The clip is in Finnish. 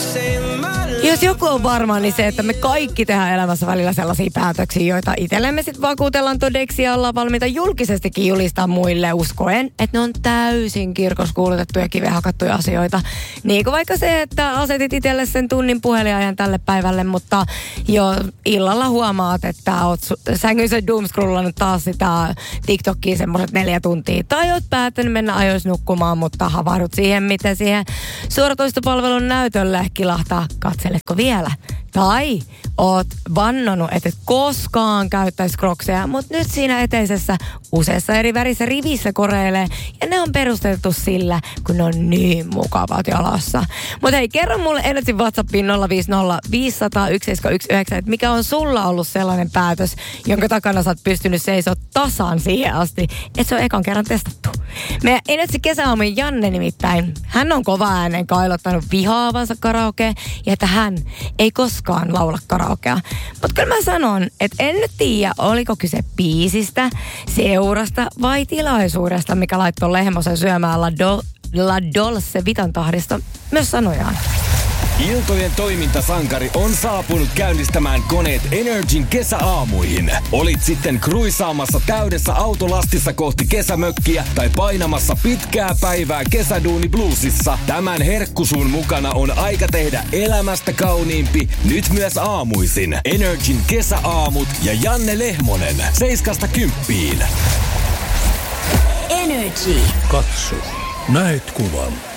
Jos joku on varma, niin se, että me kaikki tehdään elämässä välillä sellaisia päätöksiä, joita itsellemme sitten vakuutellaan todeksi ja ollaan valmiita julkisestikin julistaa muille uskoen, että ne on täysin kirkossa kuulutettuja kiveen hakattuja asioita. Niin kuin vaikka se, että asetit itselle sen tunnin puhelinajan tälle päivälle, mutta jo illalla huomaat, että oot sängyssä doomscrollannut taas sitä TikTokia semmoiset 4 tuntia. Tai oot päättänyt mennä ajoissa nukkumaan, mutta havahdut siihen, miten siihen suoratoistopalvelun näytölle kilahtaa. Katseletko vielä? Tai oot vannonut, että et koskaan käyttäisi Crocsia, mutta nyt siinä eteisessä useassa eri värissä rivissä koreilee. Ja ne on perusteltu sillä, kun ne on niin mukavat jalassa. Mutta hei, kerro mulle Energyn WhatsAppiin 050 500 1719, että mikä on sulla ollut sellainen päätös, jonka takana sä oot pystynyt seisoo tasan siihen asti, että se on ekan kerran testattu. Meidän Energy kesäaamujen Janne nimittäin, hän on kova äänen kailottanut vihaavansa karaoke ja että hän ei koskaan laula karaokea. Mutta kyllä mä sanon, että en nyt tiedä, oliko kyse biisistä, seurasta vai tilaisuudesta, mikä laittoi Lehmosen syömään La Dolce Vitan tahdista myös sanojaan. Iltojen toimintasankari on saapunut käynnistämään koneet Energyn kesäaamuihin. Olit sitten kruisaamassa täydessä autolastissa kohti kesämökkiä tai painamassa pitkää päivää kesäduuni bluesissa. Tämän herkkusun mukana on aika tehdä elämästä kauniimpi nyt myös aamuisin. Energyn kesäaamut ja Janne Lehmonen 7–10. Energy. Katso, näet kuvan.